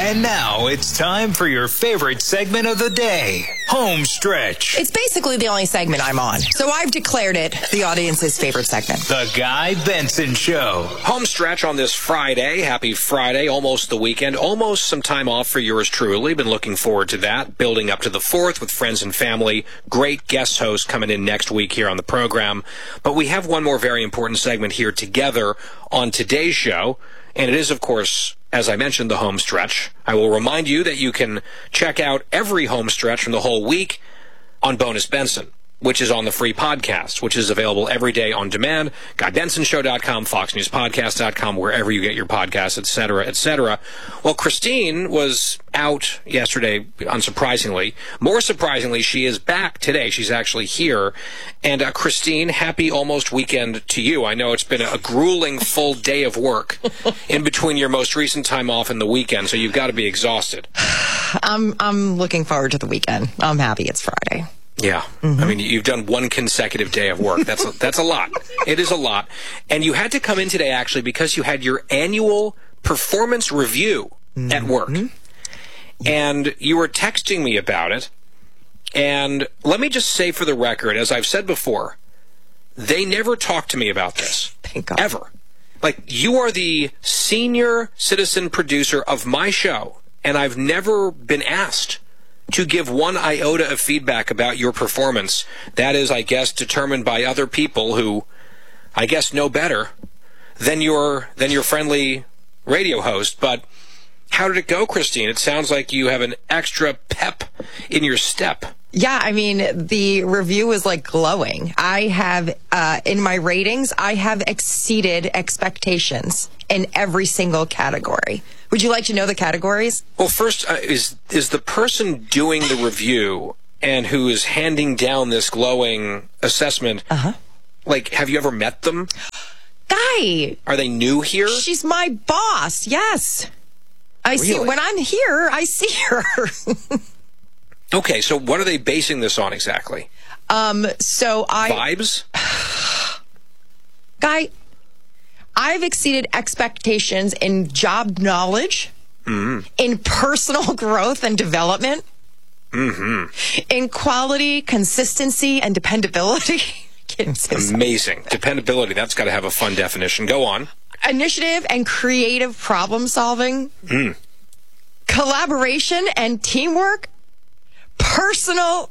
And now it's time for your favorite segment of the day, Home Stretch. It's basically the only segment I'm on, so I've declared it the audience's favorite segment. The Guy Benson Show. Home Stretch on this Friday. Happy Friday, almost the weekend, almost some time off for yours truly. Been looking forward to that. Building up to the 4th with friends and family. Great guest host coming in next week here on the program. But we have one more very important segment here together on today's show. And it is, of course, as I mentioned, the Home Stretch. I will remind you that you can check out every Home Stretch from the whole week on Bonus Benson, which is on the free podcast, which is available every day on demand. GuyBensonShow.com, FoxNewsPodcast.com, wherever you get your podcasts, et cetera, et cetera. Well, Christine was out yesterday, unsurprisingly. More surprisingly, she is back today. She's actually here. And Christine, happy almost weekend to you. I know it's been a grueling full day of work in between your most recent time off and the weekend, so you've got to be exhausted. I'm looking forward to the weekend. I'm happy it's Friday. Yeah. Mm-hmm. I mean, you've done one consecutive day of work. That's a lot. It is a lot. And you had to come in today, actually, because you had your annual performance review at work. And you were texting me about it. And let me just say for the record, as I've said before, they never talked to me about this. Thank God. Ever. Like, you are the senior citizen producer of my show, and I've never been asked to give one iota of feedback about your performance. That is, I guess, determined by other people who, I guess, know better than your friendly radio host. But how did it go, Christine? It sounds like you have an extra pep in your step. Yeah, I mean, the review was like glowing. I have, in my ratings, I have exceeded expectations in every single category. Would you like to know the categories? Well, first, is the person doing the review and who is handing down this glowing assessment, like, have you ever met them? Guy! Are they new here? She's my boss, yes. Really? When I'm here, I see her. Okay, so what are they basing this on exactly? Vibes? Guy, I've exceeded expectations in job knowledge, in personal growth and development, in quality, consistency, and dependability. Amazing. Dependability, that's got to have a fun definition. Go on. Initiative and creative problem solving, collaboration and teamwork, personal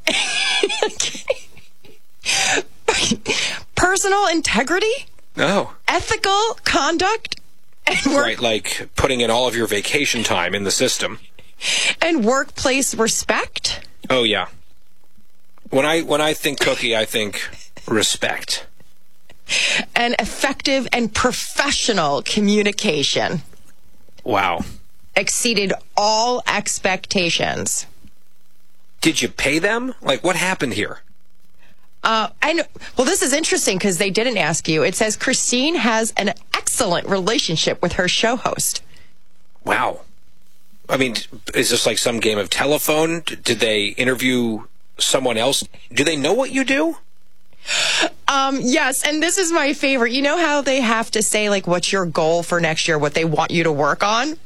integrity, ethical conduct, and right, like putting in all of your vacation time in the system, and workplace respect. Oh yeah. When I think cookie, I think respect. And effective and professional communication. Wow. Exceeded all expectations. Did you pay them? Like, what happened here? Well, this is interesting because they didn't ask you. It says Christine has an excellent relationship with her show host. Wow. I mean, is this like some game of telephone? Did they interview someone else? Do they know what you do? Yes, and this is my favorite. You know how they have to say, like, what's your goal for next year, what they want you to work on?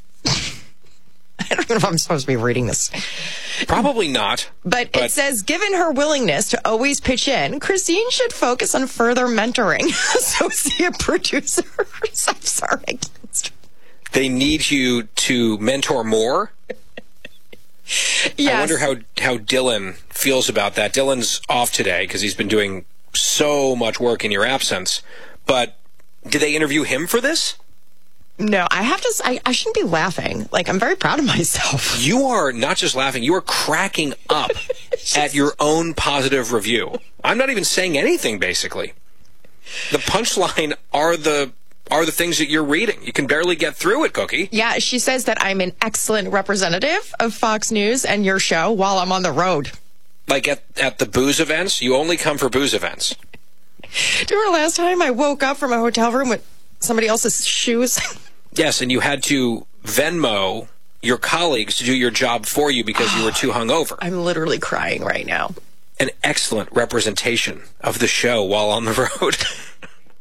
I don't know if I'm supposed to be reading this. Probably not. But it says, given her willingness to always pitch in, Christine should focus on further mentoring associate producers. I'm sorry. They need you to mentor more? Yes. I wonder how Dylan feels about that. Dylan's off today because he's been doing so much work in your absence. But did they interview him for this? No, I shouldn't be laughing. Like, I'm very proud of myself. You are not just laughing, you are cracking up at your own positive review. I'm not even saying anything, basically. The punchline are the things that you're reading. You can barely get through it, Cookie. Yeah, she says that I'm an excellent representative of Fox News and your show while I'm on the road. Like at the booze events? You only come for booze events. Do you remember last time I woke up from a hotel room with somebody else's shoes? Yes, and you had to Venmo your colleagues to do your job for you because you were too hungover. I'm literally crying right now. An excellent representation of the show while on the road.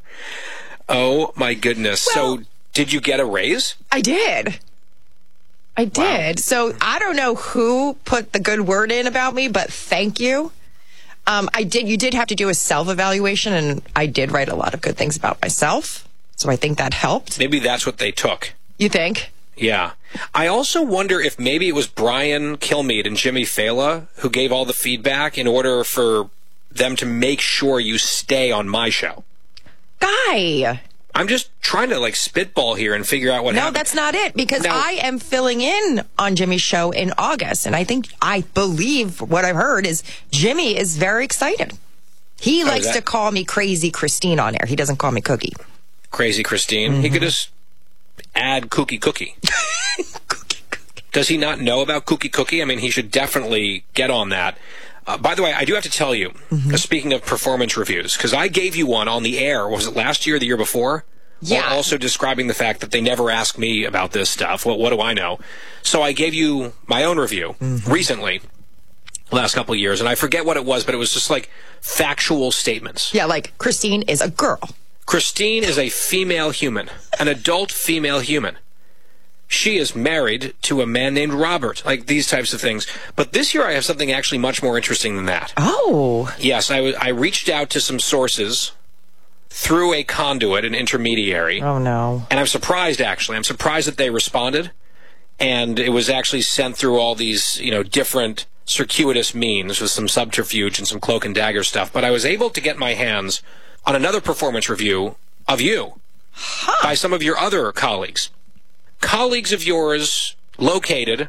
Oh, my goodness. Well, so, did you get a raise? I did. I did. Wow. So I don't know who put the good word in about me, but thank you. You did have to do a self-evaluation, and I did write a lot of good things about myself. So I think that helped. Maybe that's what they took. You think? Yeah. I also wonder if maybe it was Brian Kilmeade and Jimmy Fallon who gave all the feedback in order for them to make sure you stay on my show. Guy! I'm just trying to, spitball here and figure out what happened. No, that's not it, because I am filling in on Jimmy's show in August, and I believe what I've heard is Jimmy is very excited. He likes to call me Crazy Christine on air. He doesn't call me Cookie. Crazy Christine? Mm-hmm. He could just add Cookie. Cookie. Does he not know about Cookie? I mean, he should definitely get on that. By the way, I do have to tell you, speaking of performance reviews, because I gave you one on the air, was it last year or the year before? Yeah. While also describing the fact that they never ask me about this stuff. Well, what do I know? So I gave you my own review recently, last couple of years, and I forget what it was, but it was just factual statements. Yeah, like Christine is a girl. Christine is a female human, an adult female human. She is married to a man named Robert, these types of things. But this year I have something actually much more interesting than that. Oh. Yes, I reached out to some sources through a conduit, an intermediary. Oh, no. And I'm surprised, actually. I'm surprised that they responded. And it was actually sent through all these, different circuitous means with some subterfuge and some cloak and dagger stuff. But I was able to get my hands on another performance review of you by some of your other colleagues. Colleagues of yours located...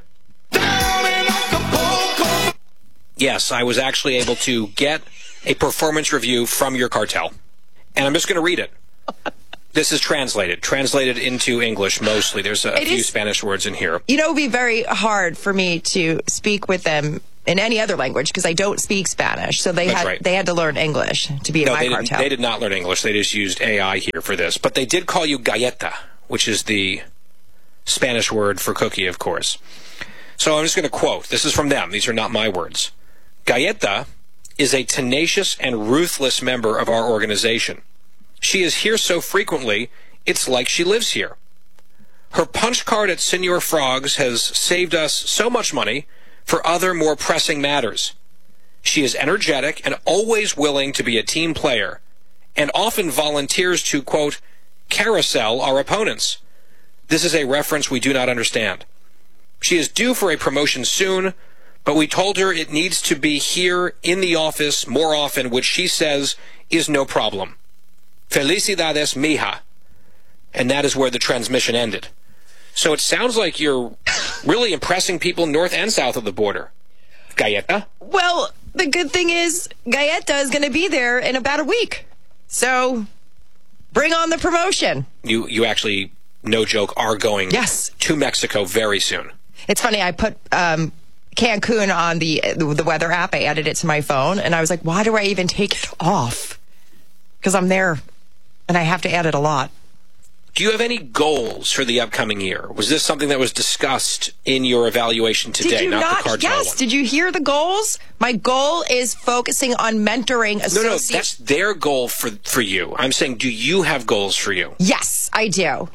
Yes, I was actually able to get a performance review from your cartel. And I'm just going to read it. This is translated into English mostly. There's a few Spanish words in here. It would be very hard for me to speak with them in any other language because I don't speak Spanish. So they had to learn English to be in my cartel. They did not learn English. They just used AI here for this. But they did call you galleta, which is the Spanish word for cookie, of course. So I'm just going to quote. This is from them. These are not my words. Galleta is a tenacious and ruthless member of our organization. She is here so frequently, it's like she lives here. Her punch card at Senor Frogs has saved us so much money for other more pressing matters. She is energetic and always willing to be a team player, and often volunteers to, quote, carousel our opponents. This is a reference we do not understand. She is due for a promotion soon, but we told her it needs to be here in the office more often, which she says is no problem. Felicidades, mija. And that is where the transmission ended. So it sounds like you're really impressing people north and south of the border. Galleta? Well, the good thing is Galleta is going to be there in about a week. So bring on the promotion. You actually, no joke, are going to Mexico very soon. It's funny, I put Cancun on the weather app. I added it to my phone, and I was like, why do I even take it off? Because I'm there, and I have to add it a lot. Do you have any goals for the upcoming year? Was this something that was discussed in your evaluation today? Did you not the cartel Yes. one? Did you hear the goals? My goal is focusing on mentoring associates. No, that's their goal for you. I'm saying, do you have goals for you? Yes, I do.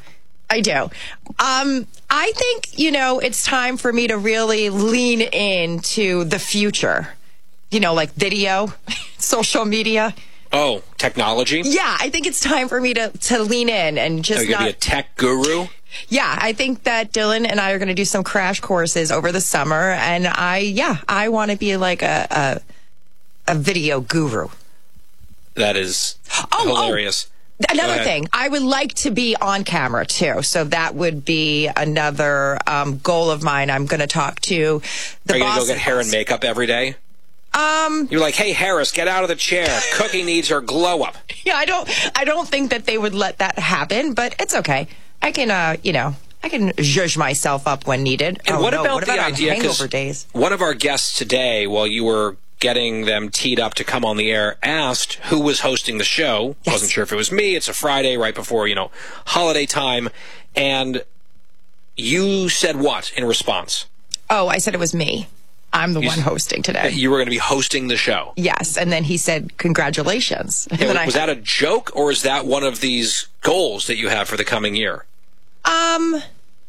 I think, it's time for me to really lean into the future. Like video, social media. Oh, technology? Yeah, I think it's time for me to lean in and just Are you going to be a tech guru? Yeah, I think that Dylan and I are going to do some crash courses over the summer. And I want to be like a video guru. That is hilarious. Another thing, I would like to be on camera, too. So that would be another goal of mine. I'm going to talk to the boss. Are you going to go get hair and makeup every day? You're like, hey, Harris, get out of the chair. Cookie needs her glow up. Yeah, I don't think that they would let that happen, but it's okay. I can, I can zhuzh myself up when needed. And what about the idea? Hangover days? One of our guests today, while you were getting them teed up to come on the air, asked who was hosting the show. Yes. Wasn't sure if it was me. It's a Friday right before, holiday time. And you said what in response? Oh, I said it was me. I'm the one hosting today. You were going to be hosting the show. Yes. And then he said, congratulations. And then was that a joke, or is that one of these goals that you have for the coming year?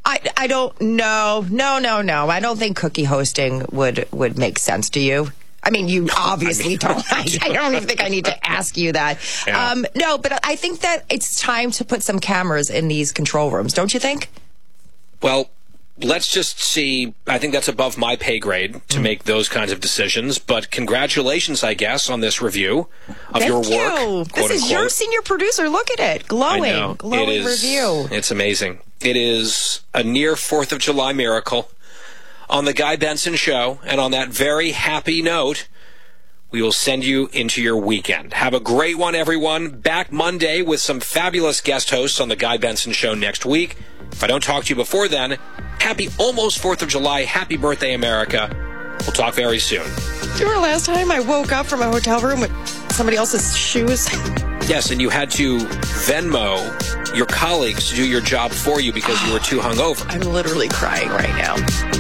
I don't know. No. I don't think cookie hosting would make sense to you. I mean, you obviously don't. I don't even think I need to ask you that. Yeah. No, but I think that it's time to put some cameras in these control rooms, don't you think? Well, let's just see. I think that's above my pay grade to make those kinds of decisions. But congratulations, I guess, on this review of your work. Thank you. This is your senior producer. Look at it. Glowing review. It's amazing. It is a near 4th of July miracle. On the Guy Benson Show, and on that very happy note, we will send you into your weekend. Have a great one, everyone. Back Monday with some fabulous guest hosts on the Guy Benson Show next week. If I don't talk to you before then, happy almost 4th of July. Happy birthday, America. We'll talk very soon. Do you remember last time I woke up from a hotel room with somebody else's shoes? Yes, and you had to Venmo your colleagues to do your job for you because you were too hungover. I'm literally crying right now.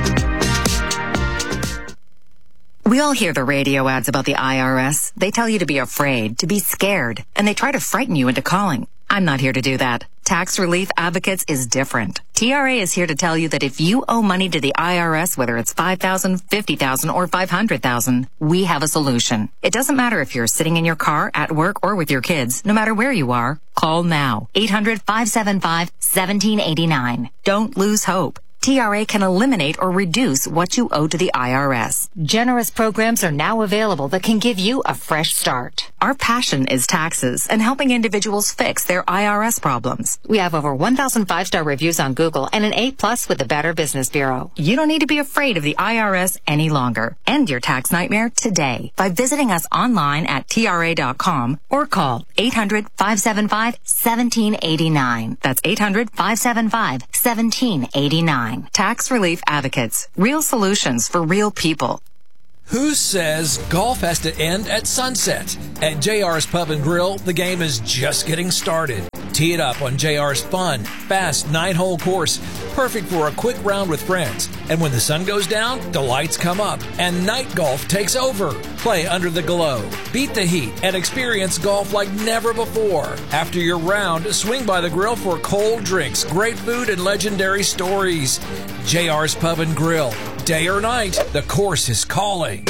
We all hear the radio ads about the IRS. They tell you to be afraid, to be scared, and they try to frighten you into calling. I'm not here to do that. Tax Relief Advocates is different. TRA is here to tell you that if you owe money to the IRS, whether it's $5,000, $50,000, or $500,000, we have a solution. It doesn't matter if you're sitting in your car, at work, or with your kids. No matter where you are, call now. 800-575-1789. Don't lose hope. TRA can eliminate or reduce what you owe to the IRS. Generous programs are now available that can give you a fresh start. Our passion is taxes and helping individuals fix their IRS problems. We have over 1,000 5-star reviews on Google and an A+ with the Better Business Bureau. You don't need to be afraid of the IRS any longer. End your tax nightmare today by visiting us online at TRA.com or call 800-575-1789. That's 800-575-1789. Tax Relief Advocates. Real solutions for real people. Who says golf has to end at sunset? At JR's Pub and Grill, the game is just getting started. Tee it up on JR's fun, fast 9-hole course, perfect for a quick round with friends. And when the sun goes down, the lights come up, and night golf takes over. Play under the glow, beat the heat, and experience golf like never before. After your round, swing by the grill for cold drinks, great food, and legendary stories. JR's Pub and Grill. Day or night, the course is calling.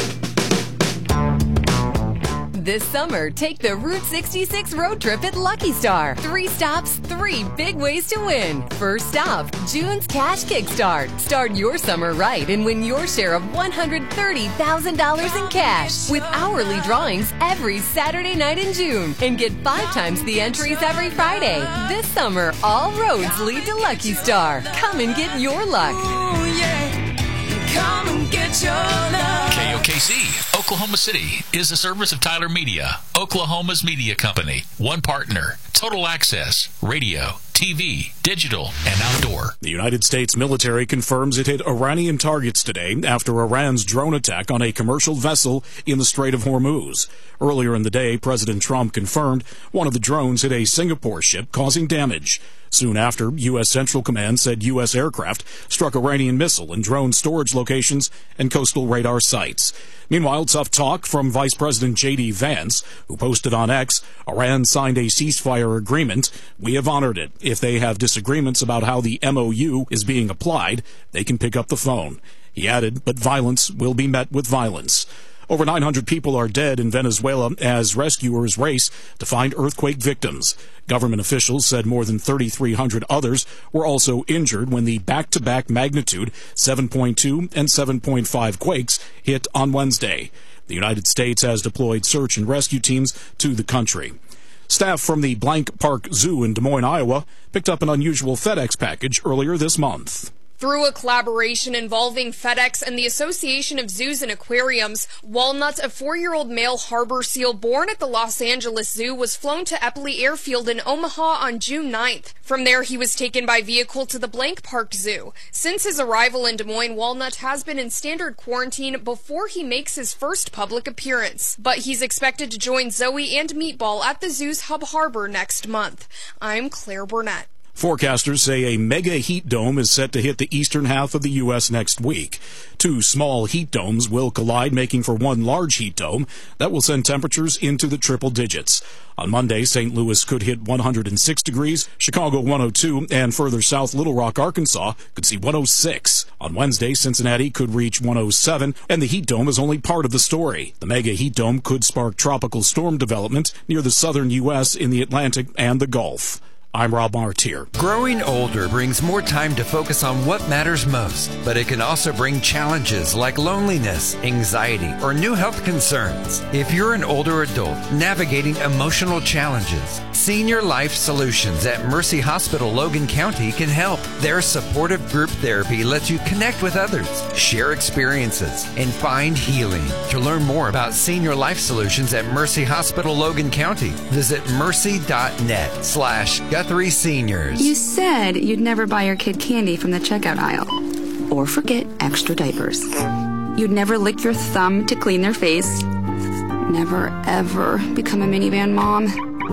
This summer, take the Route 66 road trip at Lucky Star. 3 stops, 3 big ways to win. First stop, June's Cash Kickstart. Start your summer right and win your share of $130,000 in cash with hourly drawings every Saturday night in June. And get 5 times the entries every Friday. This summer, all roads lead to Lucky Star. Come and get your luck. Ooh, yeah. Come and get your luck. KOKC, Oklahoma City, is a service of Tyler Media, Oklahoma's media company. One partner, total access, radio, TV, digital, and outdoor. The United States military confirms it hit Iranian targets today after Iran's drone attack on a commercial vessel in the Strait of Hormuz. Earlier in the day, President Trump confirmed one of the drones hit a Singapore ship, causing damage. Soon after, U.S. Central Command said U.S. aircraft struck Iranian missile and drone storage locations and coastal radar sites. Meanwhile, tough talk from Vice President J.D. Vance, who posted on X, Iran signed a ceasefire agreement. We have honored it. If they have disagreements about how the MOU is being applied, they can pick up the phone. He added, but violence will be met with violence. Over 900 people are dead in Venezuela as rescuers race to find earthquake victims. Government officials said more than 3,300 others were also injured when the back-to-back magnitude 7.2 and 7.5 quakes hit on Wednesday. The United States has deployed search and rescue teams to the country. Staff from the Blank Park Zoo in Des Moines, Iowa, picked up an unusual FedEx package earlier this month. Through a collaboration involving FedEx and the Association of Zoos and Aquariums, Walnut, a 4-year-old male harbor seal born at the Los Angeles Zoo, was flown to Eppley Airfield in Omaha on June 9th. From there, he was taken by vehicle to the Blank Park Zoo. Since his arrival in Des Moines, Walnut has been in standard quarantine before he makes his first public appearance. But he's expected to join Zoe and Meatball at the zoo's Hub Harbor next month. I'm Claire Burnett. Forecasters say a mega heat dome is set to hit the eastern half of the U.S. next week. 2 small heat domes will collide, making for one large heat dome that will send temperatures into the triple digits. On Monday, St. Louis could hit 106 degrees, Chicago 102, and further south, Little Rock, Arkansas could see 106. On Wednesday, Cincinnati could reach 107, and the heat dome is only part of the story. The mega heat dome could spark tropical storm development near the southern U.S. in the Atlantic and the Gulf. I'm Rob Martier. Growing older brings more time to focus on what matters most, but it can also bring challenges like loneliness, anxiety, or new health concerns. If you're an older adult navigating emotional challenges, Senior Life Solutions at Mercy Hospital Logan County can help. Their supportive group therapy lets you connect with others, share experiences, and find healing. To learn more about Senior Life Solutions at Mercy Hospital Logan County, visit mercy.net/Guthrie Seniors. You said you'd never buy your kid candy from the checkout aisle. Or forget extra diapers. You'd never lick your thumb to clean their face. Never, ever become a minivan mom.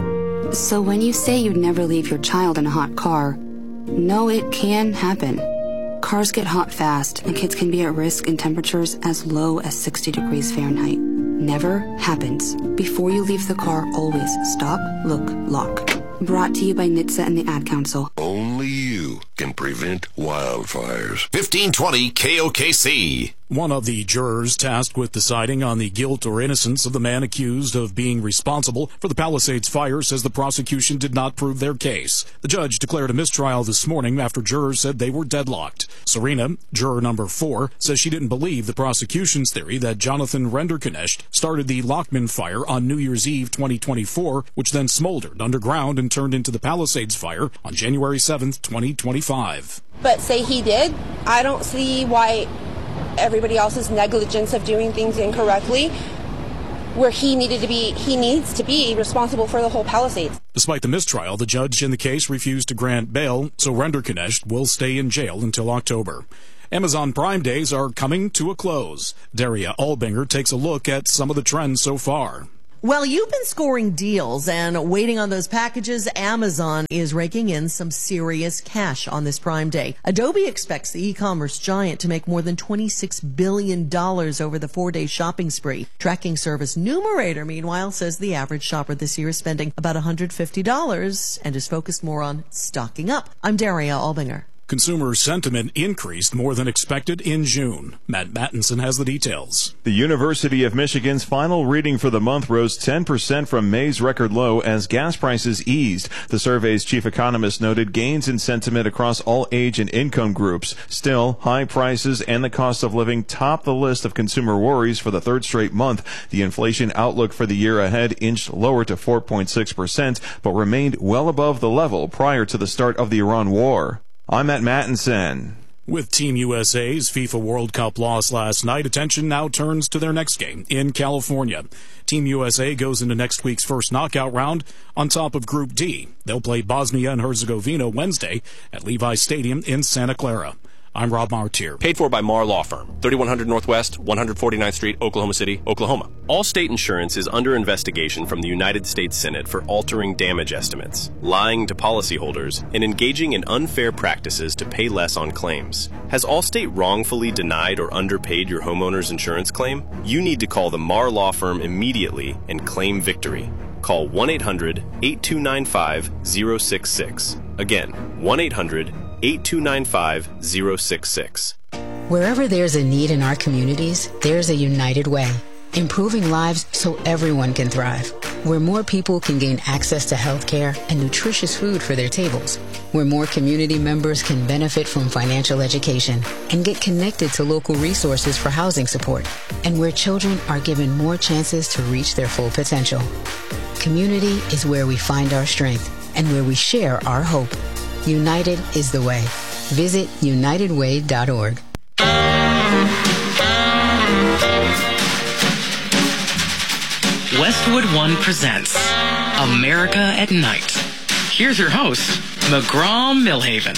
So when you say you'd never leave your child in a hot car, know it can happen. Cars get hot fast, and kids can be at risk in temperatures as low as 60 degrees Fahrenheit. Never happens. Before you leave the car, always stop, look, lock. Brought to you by NHTSA and the Ad Council. Only you can prevent wildfires. 1520 KOKC. One of the jurors tasked with deciding on the guilt or innocence of the man accused of being responsible for the Palisades fire says the prosecution did not prove their case. The judge declared a mistrial this morning after jurors said they were deadlocked. Serena, juror number 4, says she didn't believe the prosecution's theory that Jonathan Renderknecht started the Lockman fire on New Year's Eve 2024, which then smoldered underground and turned into the Palisades fire on January 7th, 2025. But say he did, I don't see why everybody else's negligence of doing things incorrectly, where he needs to be responsible for the whole Palisades. Despite the mistrial, the judge in the case refused to grant bail, so Renderknecht will stay in jail until October. Amazon Prime Days are coming to a close. Daria Albinger takes a look at some of the trends so far. Well, you've been scoring deals and waiting on those packages. Amazon is raking in some serious cash on this Prime Day. Adobe expects the e-commerce giant to make more than $26 billion over the 4-day shopping spree. Tracking service Numerator, meanwhile, says the average shopper this year is spending about $150 and is focused more on stocking up. I'm Daria Albinger. Consumer sentiment increased more than expected in June. Matt Mattinson has the details. The University of Michigan's final reading for the month rose 10% from May's record low as gas prices eased. The survey's chief economist noted gains in sentiment across all age and income groups. Still, high prices and the cost of living top the list of consumer worries for the third straight month. The inflation outlook for the year ahead inched lower to 4.6%, but remained well above the level prior to the start of the Iran war. I'm Matt Mattinson. With Team USA's FIFA World Cup loss last night, attention now turns to their next game in California. Team USA goes into next week's first knockout round on top of Group D. They'll play Bosnia and Herzegovina Wednesday at Levi Stadium in Santa Clara. I'm Rob Martier. Paid for by Marr Law Firm, 3100 Northwest, 149th Street, Oklahoma City, Oklahoma. Allstate Insurance is under investigation from the United States Senate for altering damage estimates, lying to policyholders, and engaging in unfair practices to pay less on claims. Has Allstate wrongfully denied or underpaid your homeowner's insurance claim? You need to call the Marr Law Firm immediately and claim victory. Call 1-800-8295-066. Again, 1-800-8295-066. Wherever there's a need in our communities, there's a United Way. Improving lives so everyone can thrive. Where more people can gain access to health care and nutritious food for their tables. Where more community members can benefit from financial education and get connected to local resources for housing support. And where children are given more chances to reach their full potential. Community is where we find our strength and where we share our hope. United is the way. Visit unitedway.org. Westwood One presents America at Night. Here's your host, McGraw Millhaven.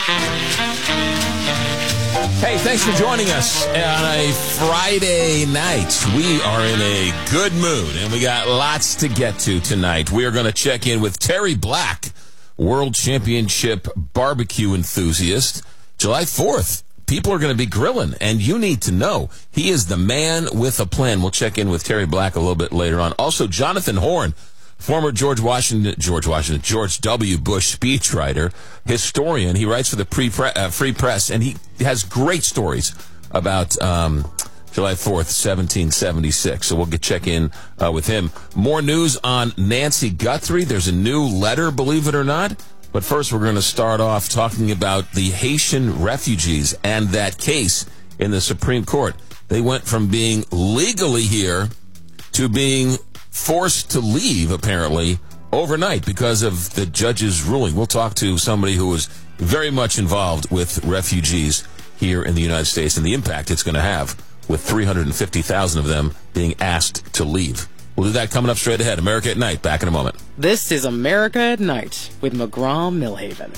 Hey, thanks for joining us on a Friday night. We are in a good mood, and we got lots to get to tonight. We are going to check in with Terry Black, World Championship barbecue enthusiast. July 4th, people are going to be grilling, and you need to know he is the man with a plan. We'll check in with Terry Black a little bit later on. Also, Jonathan Horn, former George W. Bush speechwriter, historian. He writes for the Free Press, and he has great stories about July 4th, 1776. So we'll check in with him. More news on Nancy Guthrie. There's a new letter, believe it or not. But first, we're going to start off talking about the Haitian refugees and that case in the Supreme Court. They went from being legally here to being forced to leave, apparently, overnight because of the judge's ruling. We'll talk to somebody who was very much involved with refugees here in the United States and the impact it's going to have with 350,000 of them being asked to leave. We'll do that coming up straight ahead. America at Night. Back in a moment. This is America at Night with McGraw-Milhaven.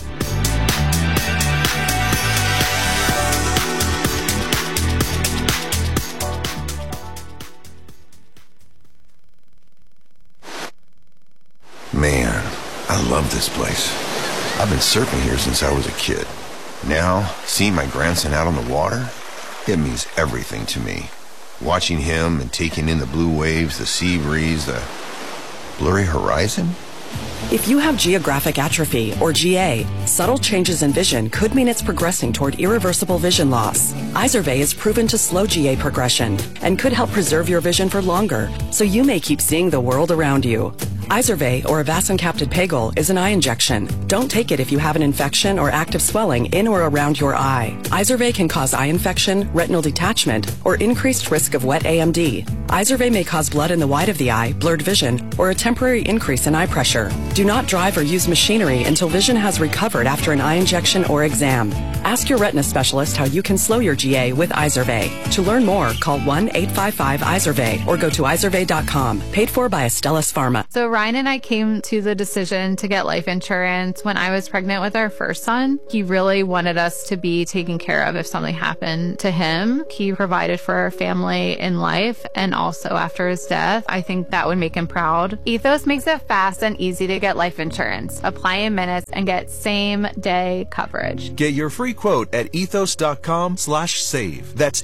Man, I love this place. I've been surfing here since I was a kid. Now, seeing my grandson out on the water, it means everything to me. Watching him and taking in the blue waves, the sea breeze, the blurry horizon. If you have geographic atrophy, or GA, subtle changes in vision could mean it's progressing toward irreversible vision loss. Izervay is proven to slow GA progression and could help preserve your vision for longer, so you may keep seeing the world around you. Izervay, or avacincaptad pegol, is an eye injection. Don't take it if you have an infection or active swelling in or around your eye. Izervay can cause eye infection, retinal detachment, or increased risk of wet AMD. Izervay may cause blood in the white of the eye, blurred vision, or a temporary increase in eye pressure. Do not drive or use machinery until vision has recovered after an eye injection or exam. Ask your retina specialist how you can slow your GA with Izervay. To learn more, call 1-855-IZERVAY or go to izervay.com. Paid for by Astellas Pharma. So Ryan and I came to the decision to get life insurance when I was pregnant with our first son. He really wanted us to be taken care of if something happened to him. He provided for our family in life and also after his death. I think that would make him proud. Ethos makes it fast and easy to get life insurance. Apply in minutes and get same-day coverage. Get your free quote at ethos.com/save. That's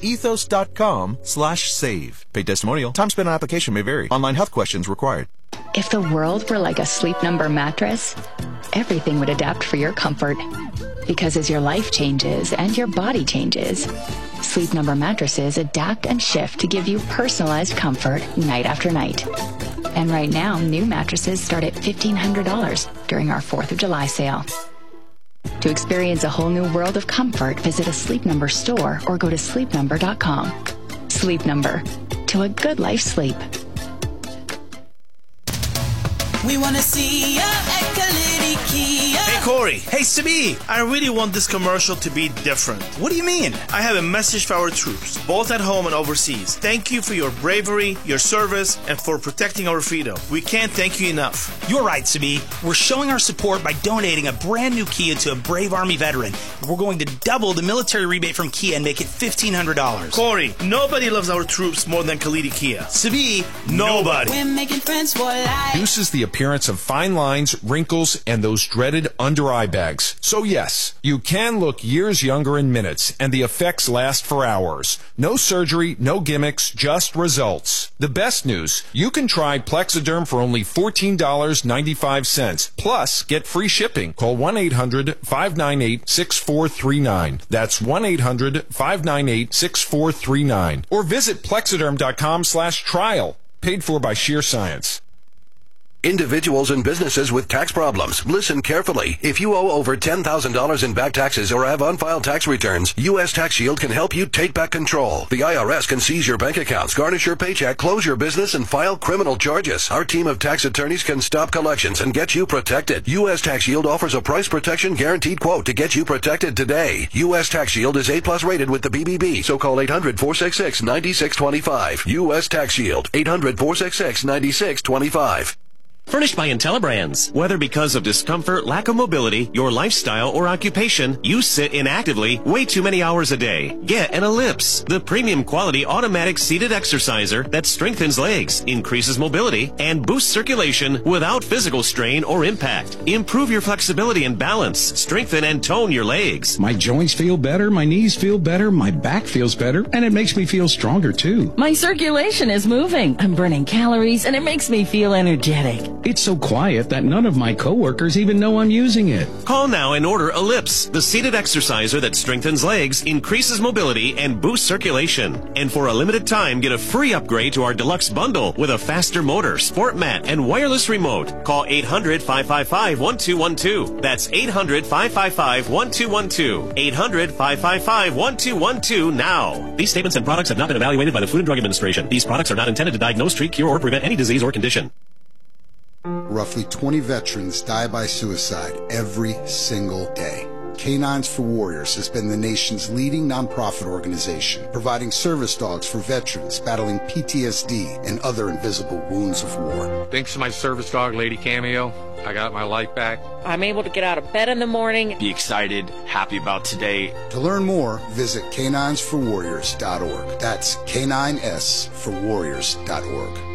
ethos.com/save. Paid testimonial. Time spent on application may vary. Online health questions required. If the world were like a Sleep Number mattress, everything would adapt for your comfort. Because as your life changes and your body changes, Sleep Number mattresses adapt and shift to give you personalized comfort night after night. And right now, new mattresses start at $1,500 during our 4th of July sale. To experience a whole new world of comfort, visit a Sleep Number store or go to sleepnumber.com. Sleep Number. To a good life sleep. We want to see ya at Kalidi Kia. Hey, Corey. Hey, Sabi. I really want this commercial to be different. What do you mean? I have a message for our troops, both at home and overseas. Thank you for your bravery, your service, and for protecting our freedom. We can't thank you enough. You're right, Sabi. We're showing our support by donating a brand new Kia to a brave Army veteran. We're going to double the military rebate from Kia and make it $1,500. Corey, nobody loves our troops more than Kalidi Kia. Sabi, nobody. We're making friends for life. Reduces the appearance of fine lines, wrinkles, and those dreaded under-eye bags. So yes, you can look years younger in minutes, and the effects last for hours. No surgery, no gimmicks, just results. The best news, you can try Plexiderm for only $14.95. Plus, get free shipping. Call 1-800-598-6439. That's 1-800-598-6439. Or visit Plexiderm.com/trial. Paid for by Sheer Science. Individuals and businesses with tax problems, listen carefully. If you owe over $10,000 in back taxes or have unfiled tax returns, U.S. Tax Shield can help you take back control. The IRS can seize your bank accounts, garnish your paycheck, close your business, and file criminal charges. Our team of tax attorneys can stop collections and get you protected. U.S. Tax Shield offers a price protection guaranteed quote to get you protected today. U.S. Tax Shield is A+ rated with the BBB, so call 800-466-9625. U.S. Tax Shield, 800-466-9625. Furnished by IntelliBrands. Whether because of discomfort, lack of mobility, your lifestyle, or occupation, you sit inactively way too many hours a day. Get an Ellipse, the premium quality automatic seated exerciser that strengthens legs, increases mobility, and boosts circulation without physical strain or impact. Improve your flexibility and balance. Strengthen and tone your legs. My joints feel better, my knees feel better, my back feels better, and it makes me feel stronger too. My circulation is moving. I'm burning calories, and it makes me feel energetic. It's so quiet that none of my coworkers even know I'm using it. Call now and order Ellipse, the seated exerciser that strengthens legs, increases mobility, and boosts circulation. And for a limited time, get a free upgrade to our deluxe bundle with a faster motor, sport mat, and wireless remote. Call 800-555-1212. That's 800-555-1212. 800-555-1212 now. These statements and products have not been evaluated by the Food and Drug Administration. These products are not intended to diagnose, treat, cure, or prevent any disease or condition. Roughly 20 veterans die by suicide every single day. Canines for Warriors has been the nation's leading nonprofit organization, providing service dogs for veterans battling PTSD and other invisible wounds of war. Thanks to my service dog, Lady Cameo, I got my life back. I'm able to get out of bed in the morning. Be excited, happy about today. To learn more, visit caninesforwarriors.org. That's caninesforwarriors.org.